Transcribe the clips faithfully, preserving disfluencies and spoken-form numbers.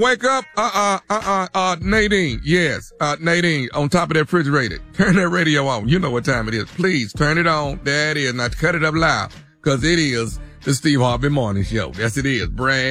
Wake up. Uh-uh, uh-uh, uh, Nadine. Yes, uh, Nadine, on top of that refrigerator. Turn that radio on. You know what time it is. Please turn it on. There it is. Now cut it up loud, because it is the Steve Harvey Morning Show. Yes, it is. Brand.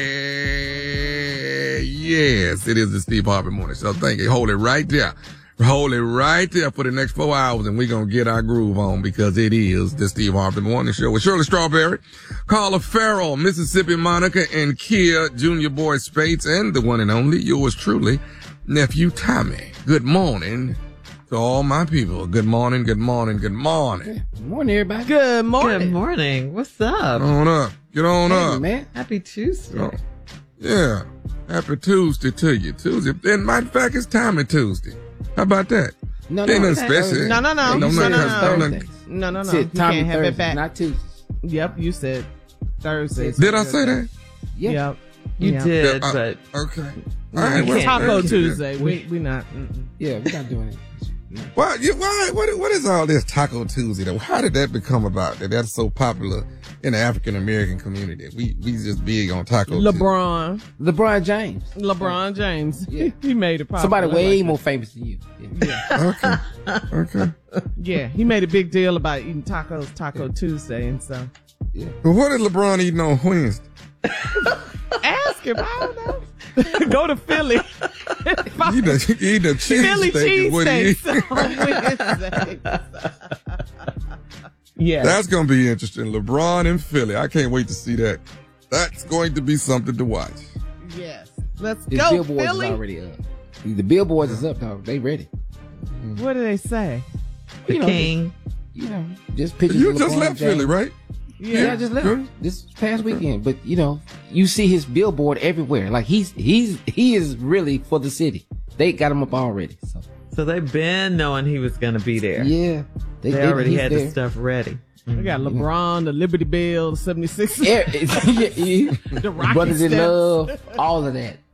Yes, it is the Steve Harvey Morning Show. Thank you. Hold it right there. Hold it right there for the next four hours, and we're going to get our groove on, because it is the Steve Harvey Morning Show with Shirley Strawberry, Carla Farrell, Mississippi Monica, and Kia, Junior Boy Spates, and the one and only, yours truly, Nephew Tommy. Good morning to all my people. Good morning, good morning, good morning. Good morning, everybody. Good morning. Good morning. What's up? Get on up. Get on Hey, up. man. Happy Tuesday. Oh, yeah. Happy Tuesday to you. Tuesday. And matter of fact, it's Tommy Tuesday. How about that? No, Ain't no, nothing special. No, no, no. Ain't No, no, nothing- no. ain't nothing- Thursdays. No, no, no. Said You Tommy can't have it Thursdays, back. not Tuesdays. Yep, you said Thursdays. Did I say that? Yeah. Yep. You Yep. did, Yeah, uh, but Okay. Yeah, All right, well, Taco yeah. Tuesday. We we not. Mm-mm. Yeah, we're not doing it. Why, you, why, what, what is all this Taco Tuesday though? How did that become about that? That's so popular in the African American community. We, we just big on Taco LeBron. LeBron James. LeBron James. Yeah. He made it popular. Somebody way like more famous than you. Yeah. Tuesday. Okay. Okay. Yeah, he made a big deal about eating tacos Taco Tuesday, and so But what is LeBron eating on Wednesday? ask him. I don't know. Go to Philly. He eating a, he eating a Philly cheesesteak. is what he eat. cheesesteaks on Wednesday. Yeah. That's going to be interesting. LeBron in Philly. I can't wait to see that. That's going to be something to watch. Yes. Let's His go, billboards Philly. is already up. The billboards is up, dog. They ready. What do they say? the You know, king. You know, just pictures You of just LeBron left James. Philly, right? Yeah, I just left Good. this past weekend. But you know, you see his billboard everywhere. Like he's he's he is really for the city. They got him up already. So So they've been knowing he was going to be there. yeah, They did- already he's had there. the stuff ready. We got LeBron, the Liberty Bell, the seventy-six. Yeah, yeah, yeah. The Rocky Brothers in Steps. Love, all of that.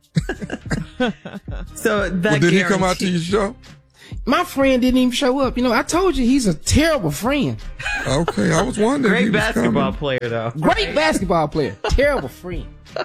So that Well, did he come out to guarantee- your show? My friend didn't even show up. You know, I told you he's a terrible friend. Okay, I was wondering. if he Great was basketball coming. player, though. Great basketball player. Terrible friend.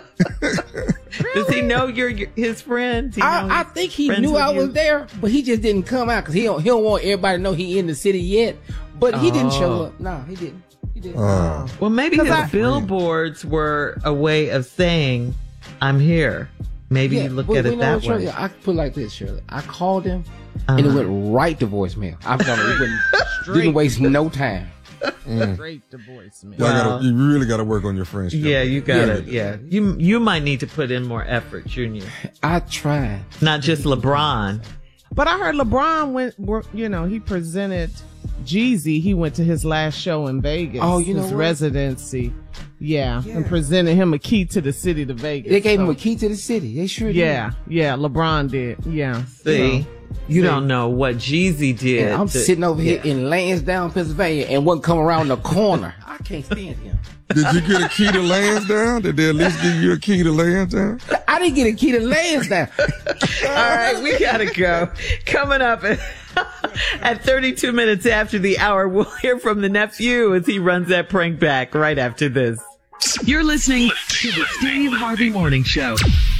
Does he know you're your- his friend? Does he know I, I he's think he friends knew with I you? was there, but he just didn't come out because he don't, he don't want everybody to know he in the city yet. But he didn't show Oh. up. No, he didn't. He didn't. Oh. Well, maybe his I- billboards were a way of saying, I'm here. Maybe you look but at you it know that what, Shirley? way. I could put it like this, Shirley. I called him, and it Uh-huh. went right to voicemail. I'm telling you, it wouldn't, didn't waste no time. Straight to voicemail. Y'all Wow. gotta, you really got to work on your friendship. Yeah, you got it. Yeah. Yeah. You you might need to put in more effort, Junior. I tried. Not just LeBron. But I heard LeBron went, wor- you know, he presented Jeezy. He went to his last show in Vegas. Oh, you know his what? residency. Yeah, Yeah. and presented him a key to the city to Vegas. They gave him So- a key to the city. They sure did. Yeah, yeah, LeBron did. Yeah. See, you See. don't know what Jeezy did. And I'm to- sitting over here yeah. in Lansdowne, Pennsylvania, and wasn't coming around the corner. I can't stand him. Did you get a key to Lansdowne? Did they at least give you a key to Lansdowne? I didn't get a key to Lansdowne. All right, we gotta go. Coming up at, at thirty-two minutes after the hour, we'll hear from the nephew as he runs that prank back right after this. You're listening to the Steve Harvey Morning Show.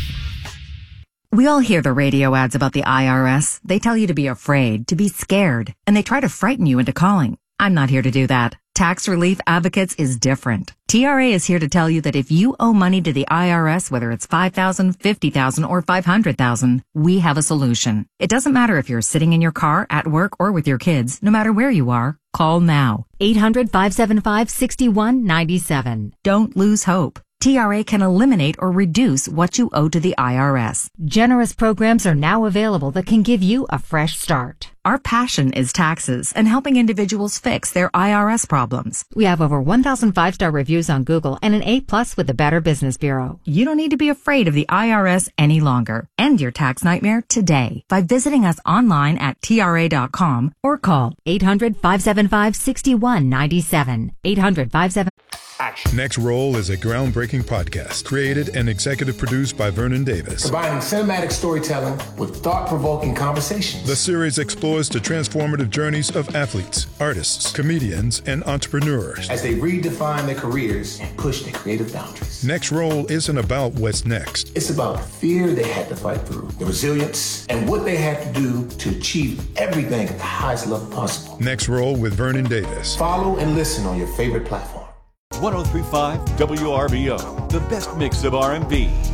We all hear the radio ads about the I R S. They tell you to be afraid, to be scared, and they try to frighten you into calling. I'm not here to do that. Tax Relief Advocates is different. T R A is here to tell you that if you owe money to the I R S, whether it's five thousand dollars, fifty thousand dollars, or five hundred thousand dollars, we have a solution. It doesn't matter if you're sitting in your car, at work, or with your kids. No matter where you are, call now. eight hundred, five seven five, six one nine seven. Don't lose hope. T R A can eliminate or reduce what you owe to the I R S. Generous programs are now available that can give you a fresh start. Our passion is taxes and helping individuals fix their I R S problems. We have over one thousand five-star reviews on Google and an A plus with the Better Business Bureau. You don't need to be afraid of the I R S any longer. End your tax nightmare today by visiting us online at T R A dot com or call eight hundred, five seven five, six one nine seven. eight hundred, five seven five Next Roll is a groundbreaking podcast created and executive produced by Vernon Davis. Combining cinematic storytelling with thought-provoking conversations. The series explores the transformative journeys of athletes, artists, comedians, and entrepreneurs. As they redefine their careers and push their creative boundaries. Next Roll isn't about what's next. It's about the fear they had to fight through, the resilience, and what they had to do to achieve everything at the highest level possible. Next Roll with Vernon Davis. Follow and listen on your favorite platform. one oh three point five W R B O, the best mix of R and B.